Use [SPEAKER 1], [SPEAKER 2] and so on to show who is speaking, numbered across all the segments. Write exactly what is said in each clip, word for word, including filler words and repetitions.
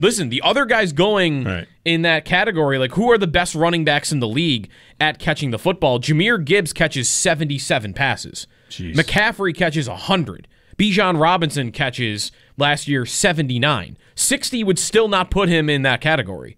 [SPEAKER 1] Listen, the other guys going
[SPEAKER 2] right.
[SPEAKER 1] in that category, like who are the best running backs in the league at catching the football? Jahmyr Gibbs catches seventy-seven passes.
[SPEAKER 2] Jeez.
[SPEAKER 1] McCaffrey catches one hundred. Bijan Robinson catches last year seventy-nine. sixty would still not put him in that category.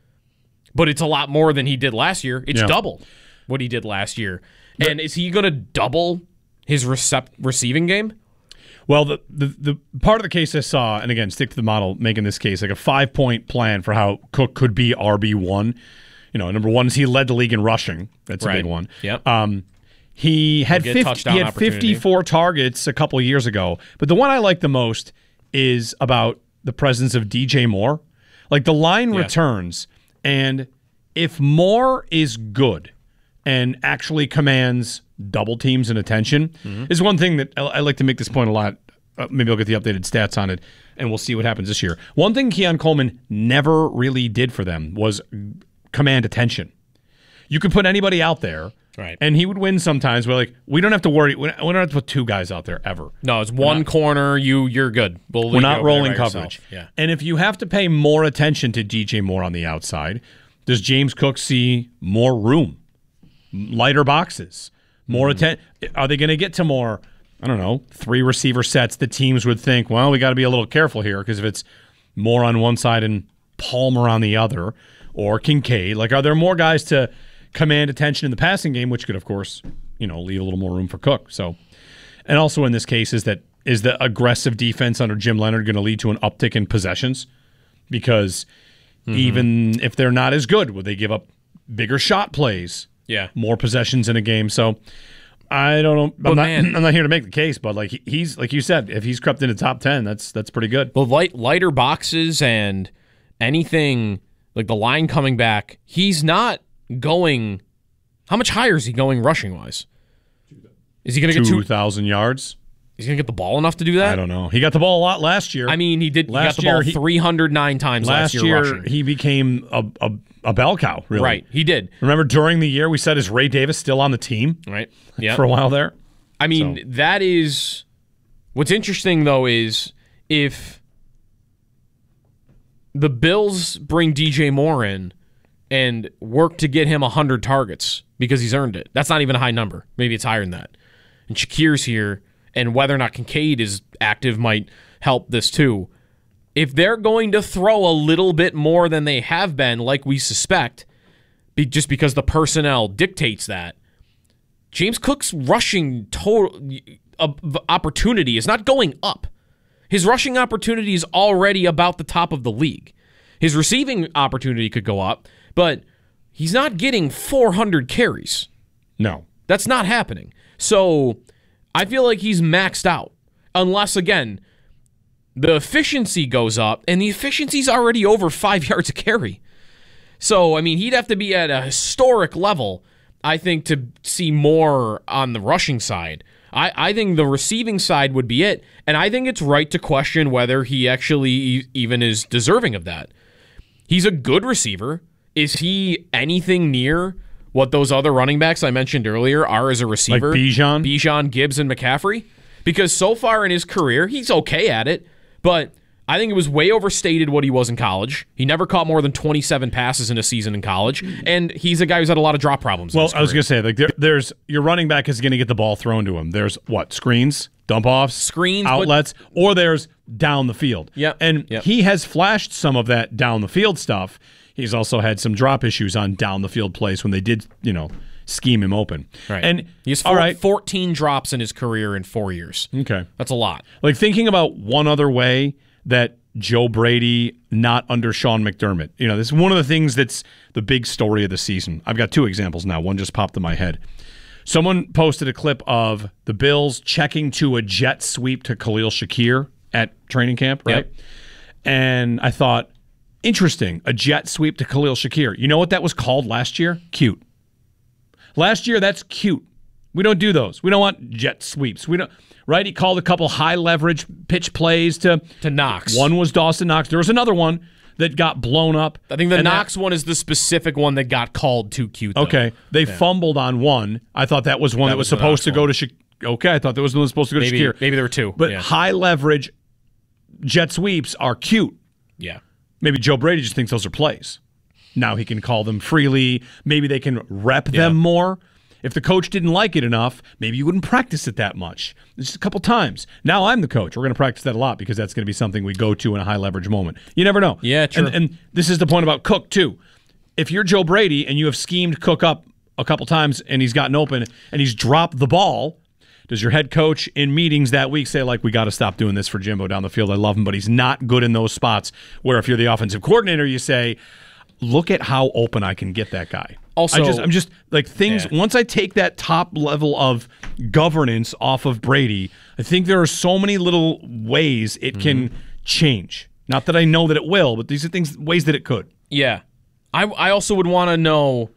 [SPEAKER 1] But it's a lot more than he did last year. It's
[SPEAKER 2] yeah.
[SPEAKER 1] double what he did last year. But, and is he going to double his recept- receiving game?
[SPEAKER 2] Well, the, the the part of the case I saw, and again, stick to the model, making this case, like a five-point plan for how Cook could be R B one. You know, number one is he led the league in rushing. That's a
[SPEAKER 1] right.
[SPEAKER 2] big one.
[SPEAKER 1] Yep.
[SPEAKER 2] Um, he had, fifty, he had fifty-four targets a couple of years ago. But the one I like the most is about the presence of D J Moore. Like, the line
[SPEAKER 1] yeah.
[SPEAKER 2] returns, and if Moore is good and actually commands double teams and attention, mm-hmm. is one thing that I, I like to make this point a lot. Uh, maybe I'll get the updated stats on it, and we'll see what happens this year. One thing Keon Coleman never really did for them was command attention. You could put anybody out there,
[SPEAKER 1] right,
[SPEAKER 2] and he would win sometimes. We're like, we don't have to worry. We don't have to put two guys out there ever.
[SPEAKER 1] No, it's one not, corner. You, you're good. We'll
[SPEAKER 2] we're not rolling coverage.
[SPEAKER 1] Yeah.
[SPEAKER 2] And if you have to pay more attention to D J Moore on the outside, does James Cook see more room, lighter boxes? More
[SPEAKER 1] mm-hmm.
[SPEAKER 2] atten- Are they going to get to more, I don't know, three receiver sets that teams would think, well, we got to be a little careful here because if it's more on one side and Palmer on the other or Kincaid, like are there more guys to command attention in the passing game, which could, of course, you know, leave a little more room for Cook. So, and also in this case is that is the aggressive defense under Jim Leonard going to lead to an uptick in possessions? Because mm-hmm. even if they're not as good, would they give up bigger shot plays?
[SPEAKER 1] Yeah,
[SPEAKER 2] more possessions in a game. So I don't know.
[SPEAKER 1] But
[SPEAKER 2] I'm not,
[SPEAKER 1] man,
[SPEAKER 2] I'm not here to make the case, but like he's like you said, if he's crept into top ten, that's that's pretty good.
[SPEAKER 1] Well, light, lighter boxes and anything like the line coming back, he's not going. How much higher is he going rushing wise? Is he going to get
[SPEAKER 2] two thousand yards?
[SPEAKER 1] Is he going to get the ball enough to do that?
[SPEAKER 2] I don't know. He got the ball a lot last year.
[SPEAKER 1] I mean, he did.
[SPEAKER 2] Last
[SPEAKER 1] he got the ball
[SPEAKER 2] year,
[SPEAKER 1] three hundred nine times last,
[SPEAKER 2] last
[SPEAKER 1] year.
[SPEAKER 2] year
[SPEAKER 1] rushing.
[SPEAKER 2] He became a, a a bell cow. Really,
[SPEAKER 1] right? He did.
[SPEAKER 2] Remember during the year we said, is Ray Davis still on the team?
[SPEAKER 1] Right. Yeah.
[SPEAKER 2] For a while there.
[SPEAKER 1] I mean, so. that is what's interesting though is if the Bills bring D J Moore in and work to get him one hundred targets because he's earned it. That's not even a high number. Maybe it's higher than that. And Shakir's here, and whether or not Kincaid is active might help this too. If they're going to throw a little bit more than they have been, like we suspect, be, just because the personnel dictates that, James Cook's rushing total uh, opportunity is not going up. His rushing opportunity is already about the top of the league. His receiving opportunity could go up, but he's not getting four hundred carries.
[SPEAKER 2] No.
[SPEAKER 1] That's not happening. So I feel like he's maxed out. Unless, again, the efficiency goes up, and the efficiency's already over five yards a carry. So, I mean, he'd have to be at a historic level, I think, to see more on the rushing side. I, I think the receiving side would be it, and I think it's right to question whether he actually e- even is deserving of that. He's a good receiver. Is he anything near what those other running backs I mentioned earlier are as a receiver?
[SPEAKER 2] Like Bijan?
[SPEAKER 1] Bijan, Gibbs, and McCaffrey? Because so far in his career, he's okay at it, but I think it was way overstated what he was in college. He never caught more than twenty-seven passes in a season in college, and he's a guy who's had a lot of drop problems.
[SPEAKER 2] Well,
[SPEAKER 1] in his
[SPEAKER 2] I was
[SPEAKER 1] career.
[SPEAKER 2] going to say, like, there, there's your running back is going to get the ball thrown to him. There's what screens, dump offs,
[SPEAKER 1] screens,
[SPEAKER 2] outlets,
[SPEAKER 1] but,
[SPEAKER 2] or there's down the field.
[SPEAKER 1] Yeah,
[SPEAKER 2] and
[SPEAKER 1] yep.
[SPEAKER 2] he has flashed some of that down the field stuff. He's also had some drop issues on down the field plays when they did, you know, scheme him open.
[SPEAKER 1] Right.
[SPEAKER 2] And
[SPEAKER 1] he's four,
[SPEAKER 2] all right.
[SPEAKER 1] fourteen drops in his career in four years.
[SPEAKER 2] Okay,
[SPEAKER 1] that's a lot.
[SPEAKER 2] Like thinking about one other way that Joe Brady not under Sean McDermott. You know, this is one of the things that's the big story of the season. I've got two examples now. One just popped in my head. Someone posted a clip of the Bills checking to a jet sweep to Khalil Shakir at training camp, right?
[SPEAKER 1] Yep.
[SPEAKER 2] And I thought, interesting, a jet sweep to Khalil Shakir. You know what that was called last year? Cute. Last year, that's cute. We don't do those. We don't want jet sweeps. We don't. Right? He called a couple high leverage pitch plays to
[SPEAKER 1] to Knox.
[SPEAKER 2] One was Dawson Knox. There was another one that got blown up.
[SPEAKER 1] I think the Knox
[SPEAKER 2] that,
[SPEAKER 1] one is the specific one that got called too cute. Though.
[SPEAKER 2] Okay, they
[SPEAKER 1] yeah.
[SPEAKER 2] fumbled on one. I thought that was one that, that was, was supposed to go to. Sha- okay, I thought that was the one that was supposed to go
[SPEAKER 1] maybe,
[SPEAKER 2] to Shakir.
[SPEAKER 1] Maybe there were two,
[SPEAKER 2] but
[SPEAKER 1] yeah.
[SPEAKER 2] high leverage jet sweeps are cute.
[SPEAKER 1] Yeah.
[SPEAKER 2] Maybe Joe Brady just thinks those are plays. Now he can call them freely. Maybe they can rep yeah. them more. If the coach didn't like it enough, maybe you wouldn't practice it that much. Just a couple times. Now I'm the coach. We're going to practice that a lot because that's going to be something we go to in a high-leverage moment. You never know.
[SPEAKER 1] Yeah, true.
[SPEAKER 2] And, and this is the point about Cook, too. If you're Joe Brady and you have schemed Cook up a couple times and he's gotten open and he's dropped the ball, does your head coach in meetings that week say, like, we got to stop doing this for Jimbo down the field? I love him, but he's not good in those spots where if you're the offensive coordinator, you say, look at how open I can get that guy.
[SPEAKER 1] Also,
[SPEAKER 2] I just, I'm just like things.
[SPEAKER 1] Yeah.
[SPEAKER 2] Once I take that top level of governance off of Brady, I think there are so many little ways it mm-hmm. can change. Not that I know that it will, but these are things, ways that it could.
[SPEAKER 1] Yeah, I, I also would want to know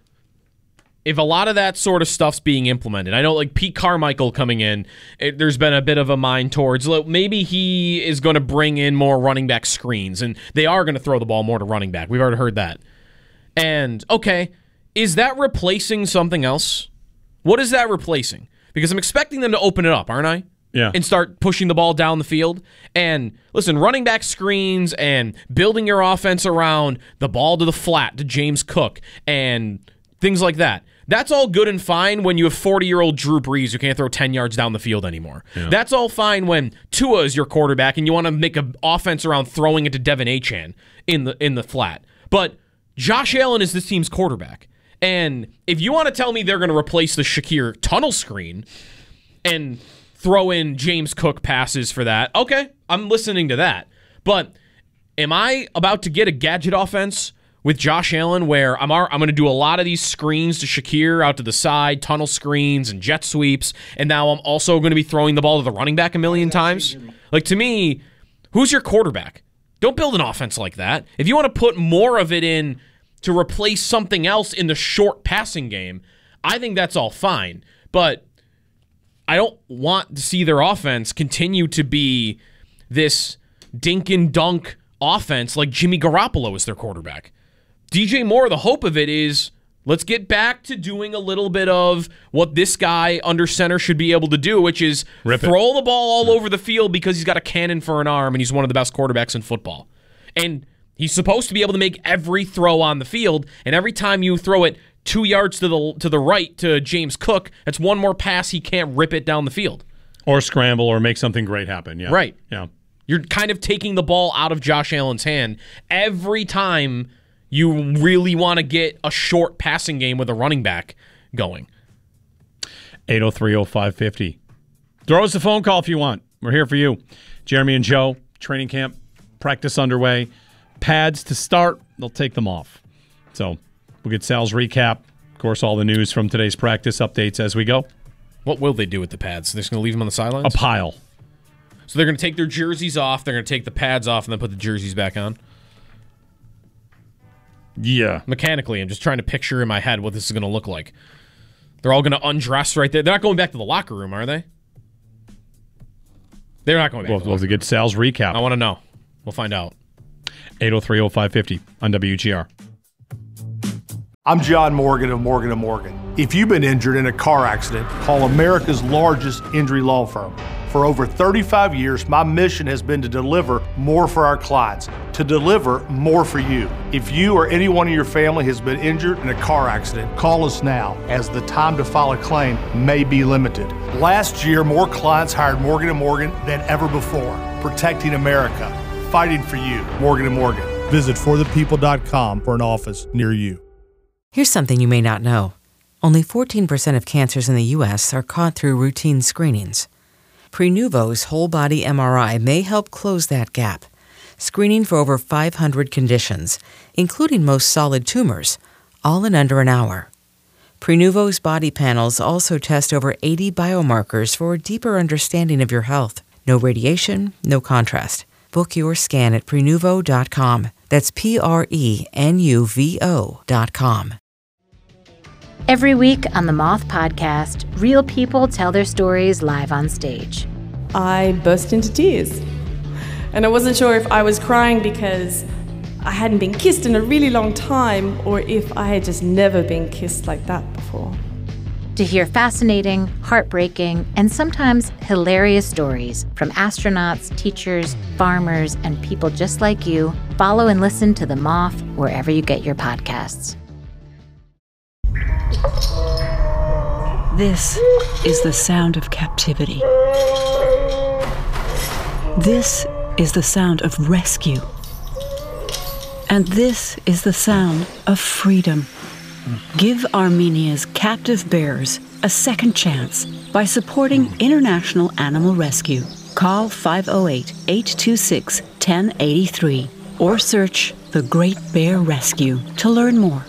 [SPEAKER 1] if a lot of that sort of stuff's being implemented. I know, like Pete Carmichael coming in, it, there's been a bit of a mind towards like, maybe he is going to bring in more running back screens, and they are going to throw the ball more to running back. We've already heard that. And okay. Is that replacing something else? What is that replacing? Because I'm expecting them to open it up, aren't I?
[SPEAKER 2] Yeah.
[SPEAKER 1] And start pushing the ball down the field. And listen, running back screens and building your offense around the ball to the flat to James Cook and things like that. That's all good and fine when you have forty-year-old Drew Brees who can't throw ten yards down the field anymore. Yeah. That's all fine when Tua is your quarterback and you want to make an offense around throwing it to Devin Achane in the in the flat. But Josh Allen is this team's quarterback. And if you want to tell me they're going to replace the Shakir tunnel screen and throw in James Cook passes for that, okay, I'm listening to that. But am I about to get a gadget offense with Josh Allen where I'm I'm going to do a lot of these screens to Shakir out to the side, tunnel screens and jet sweeps, and now I'm also going to be throwing the ball to the running back a million times? Like, to me, who's your quarterback? Don't build an offense like that. If you want to put more of it in to replace something else in the short passing game, I think that's all fine. But I don't want to see their offense continue to be this dink and dunk offense like Jimmy Garoppolo is their quarterback. D J Moore, the hope of it is, let's get back to doing a little bit of what this guy under center should be able to do, which is Rip throw it. the ball all over the field because he's got a cannon for an arm and he's one of the best quarterbacks in football. And he's supposed to be able to make every throw on the field, and every time you throw it two yards to the to the right to James Cook, that's one more pass he can't rip it down the field.
[SPEAKER 2] Or scramble or make something great happen. Yeah.
[SPEAKER 1] Right.
[SPEAKER 2] Yeah.
[SPEAKER 1] You're kind of taking the ball out of Josh Allen's hand every time you really want to get a short passing game with a running back going.
[SPEAKER 2] eight oh three oh five fifty. Throw us a phone call if you want. We're here for you. Jeremy and Joe, training camp, practice underway. Pads to start, they'll take them off. So we'll get Sal's recap. Of course, all the news from today's practice updates as we go.
[SPEAKER 1] What will they do with the pads? They're just going to leave them on the sidelines?
[SPEAKER 2] A pile.
[SPEAKER 1] So they're going to take their jerseys off, they're going to take the pads off, and then put the jerseys back on?
[SPEAKER 2] Yeah.
[SPEAKER 1] Mechanically, I'm just trying to picture in my head what this is going to look like. They're all going to undress right there. They're not going back to the locker room, are they? They're not going back
[SPEAKER 2] we'll,
[SPEAKER 1] to the
[SPEAKER 2] we'll
[SPEAKER 1] locker room.
[SPEAKER 2] We'll get Sal's recap.
[SPEAKER 1] I want to know. We'll find out.
[SPEAKER 2] eight oh three oh five fifty on W G R.
[SPEAKER 3] I'm John Morgan of Morgan and Morgan. If you've been injured in a car accident, call America's largest injury law firm. For over thirty-five years, my mission has been to deliver more for our clients, to deliver more for you. If you or anyone in your family has been injured in a car accident, call us now, as the time to file a claim may be limited. Last year, more clients hired Morgan and Morgan than ever before, protecting America, fighting for you. Morgan and Morgan. Visit for the people dot com for an office near you.
[SPEAKER 4] Here's something you may not know. Only fourteen percent of cancers in the U S are caught through routine screenings. Prenuvo's whole-body M R I may help close that gap, screening for over five hundred conditions, including most solid tumors, all in under an hour. Prenuvo's body panels also test over eighty biomarkers for a deeper understanding of your health. No radiation, no contrast. Book your scan at Prenuvo dot com. That's P R E N U V O dot com.
[SPEAKER 5] Every week on the Moth Podcast, real people tell their stories live on stage.
[SPEAKER 6] I burst into tears. And I wasn't sure if I was crying because I hadn't been kissed in a really long time or if I had just never been kissed like that before.
[SPEAKER 5] To hear fascinating, heartbreaking, and sometimes hilarious stories from astronauts, teachers, farmers, and people just like you, follow and listen to The Moth wherever you get your podcasts.
[SPEAKER 7] This is the sound of captivity. This is the sound of rescue. And this is the sound of freedom. Give Armenia's captive bears a second chance by supporting International Animal Rescue. Call five oh eight, eight two six, one oh eight three or search The Great Bear Rescue to learn more.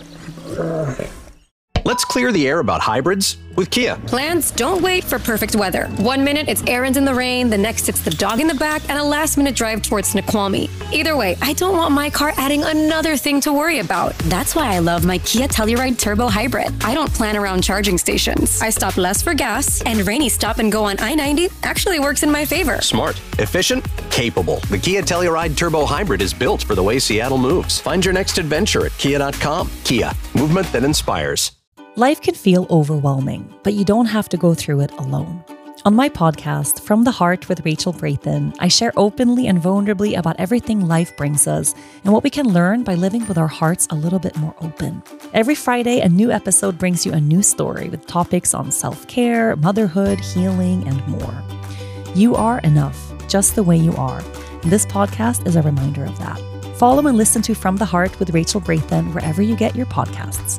[SPEAKER 8] Let's clear the air about hybrids with Kia.
[SPEAKER 9] Plans don't wait for perfect weather. One minute it's errands in the rain, the next it's the dog in the back, and a last minute drive towards Snoqualmie. Either way, I don't want my car adding another thing to worry about. That's why I love my Kia Telluride Turbo Hybrid. I don't plan around charging stations. I stop less for gas, and rainy stop and go on I ninety actually works in my favor.
[SPEAKER 8] Smart, efficient, capable. The Kia Telluride Turbo Hybrid is built for the way Seattle moves. Find your next adventure at kia dot com. Kia, movement that inspires.
[SPEAKER 10] Life can feel overwhelming, but you don't have to go through it alone. On my podcast, From the Heart with Rachel Brathen, I share openly and vulnerably about everything life brings us and what we can learn by living with our hearts a little bit more open. Every Friday, a new episode brings you a new story with topics on self-care, motherhood, healing, and more. You are enough, just the way you are. And this podcast is a reminder of that. Follow and listen to From the Heart with Rachel Brathen wherever you get your podcasts.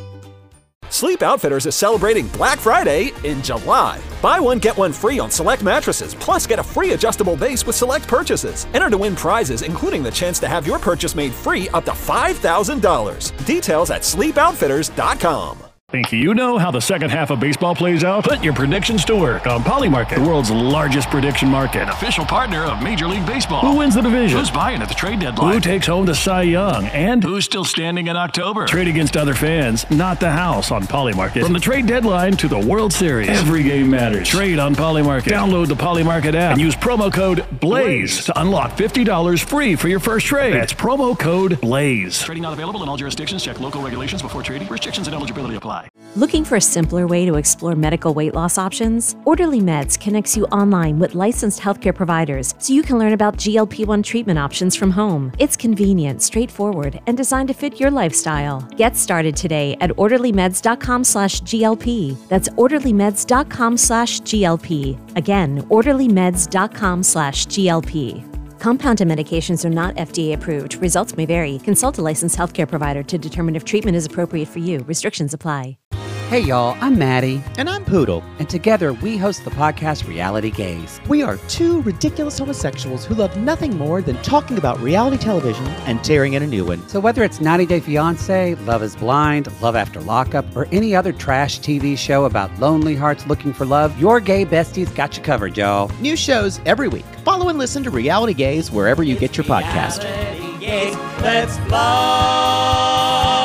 [SPEAKER 11] Sleep Outfitters is celebrating Black Friday in July. Buy one, get one free on select mattresses, plus get a free adjustable base with select purchases. Enter to win prizes, including the chance to have your purchase made free up to five thousand dollars. Details at sleep outfitters dot com.
[SPEAKER 12] Think you know how the second half of baseball plays out? Put your predictions to work on Polymarket, the world's largest prediction market. An official partner of Major League Baseball. Who wins the division? Who's buying at the trade deadline? Who takes home the Cy Young? And who's still standing in October? Trade against other fans, not the house on Polymarket. From the trade deadline to the World Series, every game matters. Trade on Polymarket. Download the Polymarket app and use promo code BLAZE to unlock fifty dollars free for your first trade. That's promo code BLAZE. Trading not available in all jurisdictions. Check local regulations before trading. Restrictions and eligibility apply.
[SPEAKER 13] Looking for a simpler way to explore medical weight loss options? Orderly Meds connects you online with licensed healthcare providers so you can learn about G L P one treatment options from home. It's convenient, straightforward, and designed to fit your lifestyle. Get started today at orderly meds dot com slash G L P. That's orderly meds dot com slash G L P. Again, orderly meds dot com slash G L P. Compounded medications are not F D A approved. Results may vary. Consult a licensed healthcare provider to determine if treatment is appropriate for you. Restrictions apply.
[SPEAKER 14] Hey y'all, I'm Maddie. And I'm Poodle. And together we host the podcast Reality Gaze. We are two ridiculous homosexuals who love nothing more than talking about reality television and tearing in a new one. So whether it's ninety day fiancé, Love is Blind, Love After Lockup, or any other trash T V show about lonely hearts looking for love, your gay besties got you covered, y'all. New shows every week. Follow and listen to Reality Gaze wherever you get your podcast. Reality Gaze, let's love!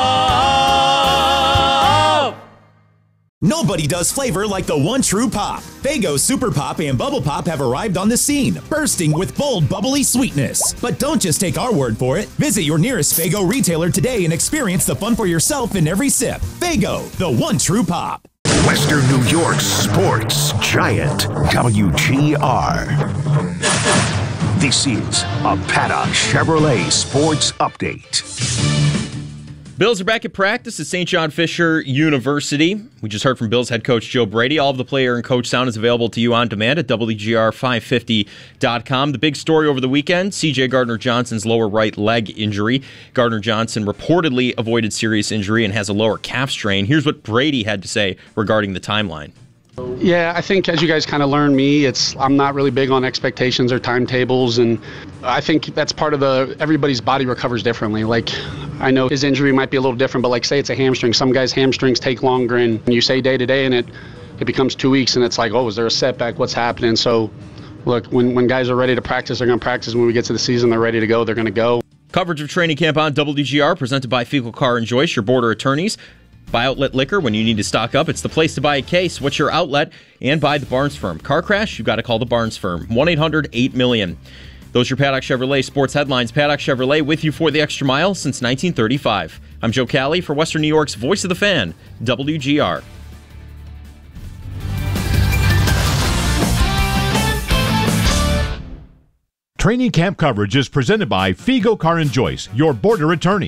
[SPEAKER 15] Nobody does flavor like the one true pop. Faygo Super Pop and Bubble Pop have arrived on the scene, bursting with bold, bubbly sweetness. But don't just take our word for it. Visit your nearest Faygo retailer today and experience the fun for yourself in every sip. Faygo, the one true pop.
[SPEAKER 16] Western New York's sports giant, W G R. This is a Paddock Chevrolet Sports Update.
[SPEAKER 17] Bills are back at practice at Saint John Fisher University. We just heard from Bills head coach Joe Brady. All of the player and coach sound is available to you on demand at W G R five fifty dot com. The big story over the weekend, C J Gardner-Johnson's lower right leg injury. Gardner-Johnson reportedly avoided serious injury and has a lower calf strain. Here's what Brady had to say regarding the timeline.
[SPEAKER 18] Yeah, I think as you guys kind of learn me, it's I'm not really big on expectations or timetables, and I think that's part of the everybody's body recovers differently. Like, I know his injury might be a little different, but like say it's a hamstring. Some guys' hamstrings take longer, and you say day to day, and it it becomes two weeks, and it's like, oh, is there a setback? What's happening? So, look, when when guys are ready to practice, they're going to practice. When we get to the season, they're ready to go. They're going to go.
[SPEAKER 17] Coverage of training camp on W G R presented by Fecal Car and Joyce, your border attorneys. Buy Outlet Liquor when you need to stock up. It's the place to buy a case. What's your outlet? And buy the Barnes Firm. Car crash? You've got to call the Barnes Firm. one eight hundred eight million. Those are your Paddock Chevrolet sports headlines. Paddock Chevrolet with you for the extra mile since nineteen thirty-five. I'm Joe Cali for Western New York's Voice of the Fan, W G R.
[SPEAKER 19] Training camp coverage is presented by Figo Car and Joyce, your border attorney.